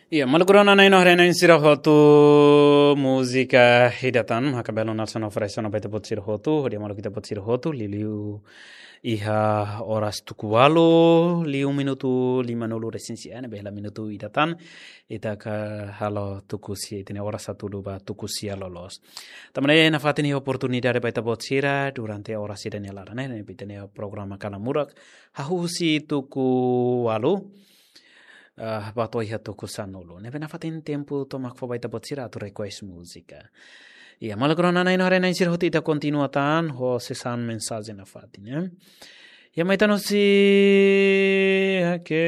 Iya, malgrona na ino hrena insira hotu música hidatan, haka belon alsan ofereson opeta potsir hotu, dia malu kita potsir hotu, liliu iha oras tukualo, liu minutu lima nulu resinsian, behla minutu hidatan, ita ka halo tukusi, itine oras satu duba tukusia lolos. Tamane na fatini oportunidade peta potsira durante oras idane larane, ne pitene programa kala murak, hahusi tukualo, bato iha toko sanolo. Neve na fatin tempo to mak fobaita botsira tu request música. Ia malagrona na ino na insir hoti ita continuatan ho sesan mensagem na fatin, né? Ia maita no si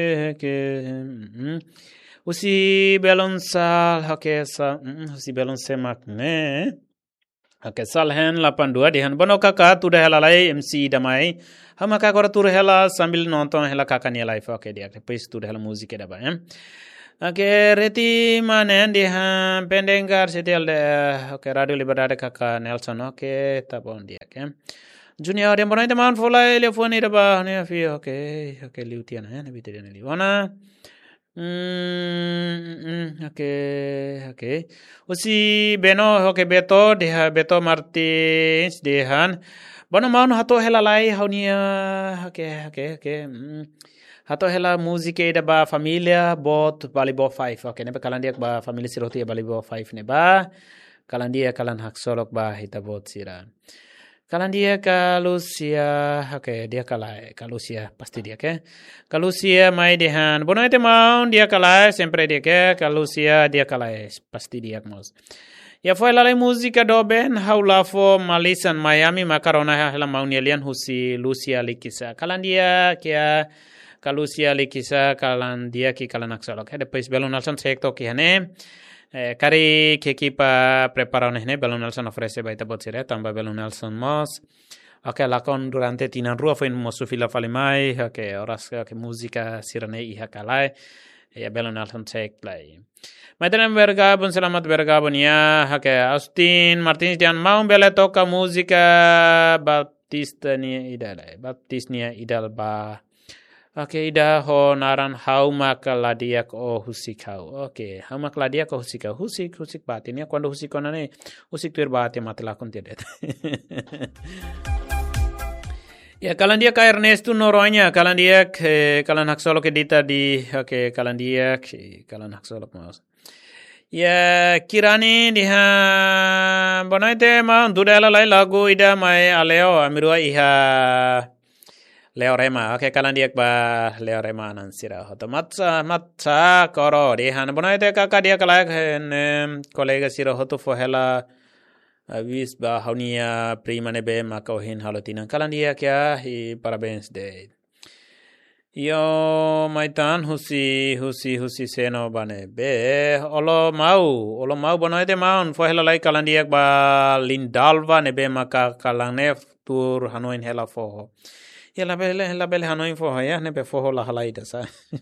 usi belon sal hake sa usi belon semak ne. Oke, salhen 82 dihan bono kakak tu dah helalai MC damai. Hama kakak tu hela sambil nonton hela kakak ni live. Oke dia pes tu dah hela musik dah ba. Oke, reti manen dihan pendengar setel de oke radio liberade kakak Nelson oke tapon dia ke. Junior dia bono teman folai telefon ida ba ne fi oke liutian ya ne bitte ne liwana. Oke. Usi beno beto deha beto Martins dehan. Bono maun hato hela lai haunia hato hela musike da ba familia bot balibo 5. Oke, nebe kalan dia ba family siroti balibo 5 ne ba. Kalan dia kalan hak solok ba hita bot sira. Kalan dia kalusia, dia kalai kalusia pasti dia ke. Kalusia mai dehan. Bono ete mau dia kalai sempre dia ke. Kalusia dia kalai pasti dia mos. Ya foi lalai música do ben haula fo Malisan Miami makarona hela mau nialian husi Lucia Likisa. Kalan dia kia kalusia Likisa kalan dia ki kalan aksolok. Depois belum nalson sekto ki hane. Kari keki pa prepararon hene belum Nelson ofrece baita botsire tamba belum Nelson mos. Oke, lakon durante tinan rua foi mosu fila falimai. Oke, oras ke musika sirane iha kalai. Ya belum Nelson take play. Maitenem bergabung selamat bergabung ya. Oke, Austin Martins dan mau bela toka musika baptista ni idal. Baptis ni idal ba. Oke, ida ho naran haumak ladiak o husikau. Oke, haumak ladiak o husikau. Husik batin ya. Quando husikonane husik tuir batin matilakon tidak. Ya, kalan dia ka Ernesto Noronya, kalan dia kalan hak solok edita di kalan dia kalan hak solok mas. Ya, kirani diha bonaite ma dudala lai lagu ida mai aleo amirua iha Leo Rema, kalan dia ba Leo Rema nansira hoto matsa koro dihan bonaite kakak dia kalak kolega sira hoto fohela Avis ba haunia prima nebe makauhin halotina kalan dia kia hi parabéns de yo maitan husi seno bane be olo mau bonoite maun fohela lai kalan dia ba lindalva nebe maka kalang ne tur hanoin hela foho ya la bele hanoin foho ya nebe foho la halai dasa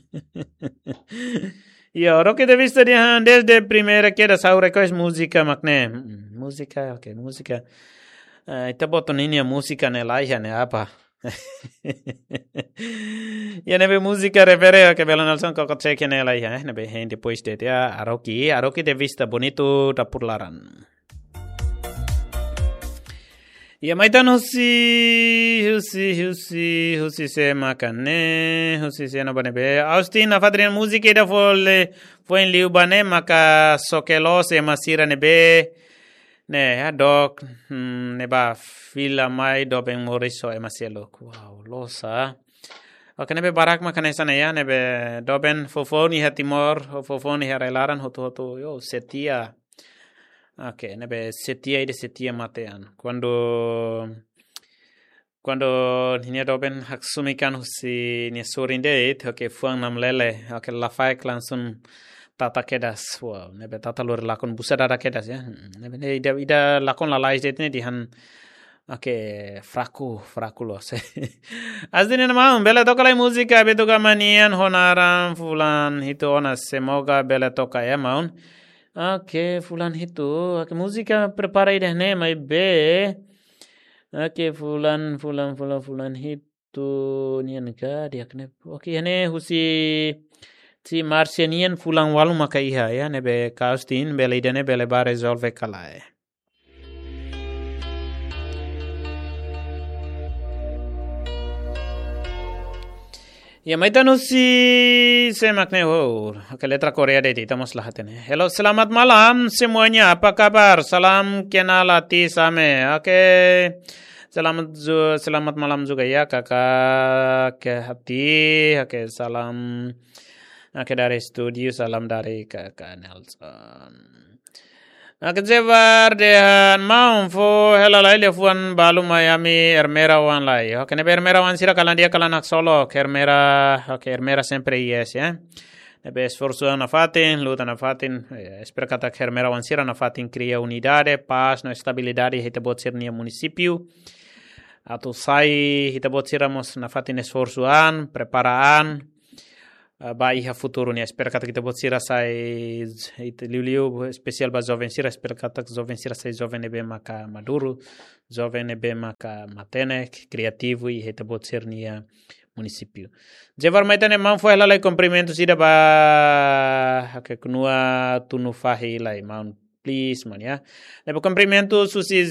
Ya, oro que de vista desde primera queda saure que es música makne. Música. Ita boto nini música ne laia ne apa. Ya nebe música refere que belo Nelson ko cheque ne laia, nebe hein depois de ya aroki de vista bonito da purlaran. Ya maitan husi se makane husi se no banebe Austin afadrian musike da foi en liu bane maka sokelo se masira nebe ne ya dok ne ba fila mai do ben moriso e masielo wow losa oke nebe barak makane sana ya nebe do ben fofoni hatimor fofoni harelaran hoto yo setia. Oke, nebe setia matean. Cuando niya doben haksumikan husi niya surindeit, oke fuang namlele, oke lafai langsung tata kedas, wow, nebe tata lur lakon busa dada kedas ya, nebe ida lakon lalai jetne dihan, oke fraku los. Asdin nama bela toka lai musika betuka manian honaran fulan hito onas semoga bela toka ya maun. Oke, fulan itu, oke musika prepara ida ne mai be. Oke, fulan itu nian ka dia kene. Oke, hene husi Si Marcianian fulang walu maka iha ya nebe kaustin bele idane bele ba resolve kalae. Ya maitanu si semakne ke letra Korea deh estamos lahat ini. Hello, selamat malam semuanya. Apa kabar? Salam kenal hati same. Oke. Selamat malam juga ya kakak ke hati. Oke, salam dari studio, salam dari kakak Nelson. Kejebar dehan maum fo hela lai le fuan balu Miami Ermera wan lai. Oke, nebe Ermera wan sira kalan dia kalan solo Ermera sempre yes ya. Nebe esforzo na fatin, luta na fatin. Espero kata Ermera wan sira na fatin cria unidade, paz, na estabilidade hita bot ser nia município. Atau sai hita bot siramos na fatin esforzoan, preparaan. Ba iha futuro ni espero kata kita buat sira sai liu spesial ba jovem sira espero kata jovem sira sai jovem nebe maka maduro jovem nebe maka matene criativo e heta buat sir nia município jevar maitane man foi lá cumprimento sira ba que kunua tunu fahi lai man please man ya lebo cumprimento susi